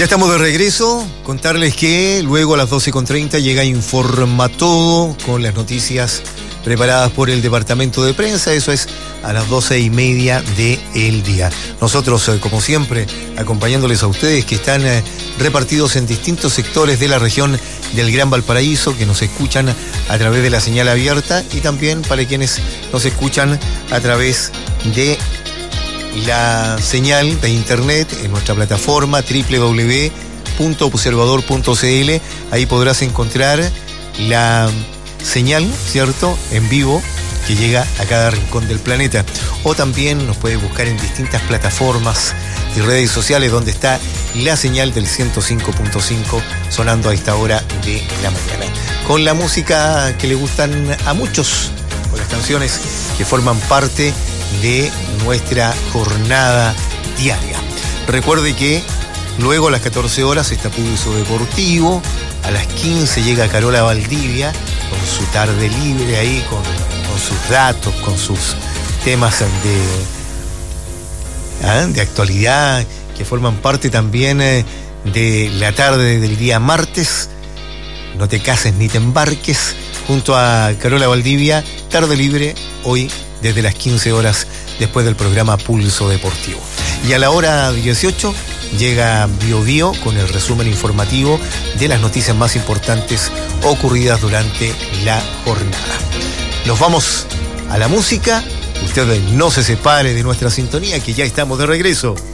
Ya estamos de regreso. Contarles que luego a las 12:30 llega Informa Todo con las noticias preparadas por el departamento de prensa. Eso es a las 12:30 del día. Nosotros, como siempre, acompañándoles a ustedes que están repartidos en distintos sectores de la región del Gran Valparaíso, que nos escuchan a través de la señal abierta, y también para quienes nos escuchan a través de la señal de internet en nuestra plataforma www.observador.cl. Ahí podrás encontrar la señal, ¿cierto?, en vivo, que llega a cada rincón del planeta. O también nos puedes buscar en distintas plataformas y redes sociales donde está la señal del 105.5 sonando a esta hora de la mañana. Con la música que le gustan a muchos, con las canciones que forman parte de nuestra jornada diaria. Recuerde que luego a las 14 horas está Pulso Deportivo. A las 15 llega Carola Valdivia con su tarde libre ahí, con sus datos, con sus temas de actualidad que forman parte también de la tarde del día martes. No te cases ni te embarques, junto a Carola Valdivia, tarde libre hoy desde las 15 horas después del programa Pulso Deportivo. Y a la hora 18 llega Bio Bio con el resumen informativo de las noticias más importantes ocurridas durante la jornada. Nos vamos a la música. Usted no se separe de nuestra sintonía, que ya estamos de regreso.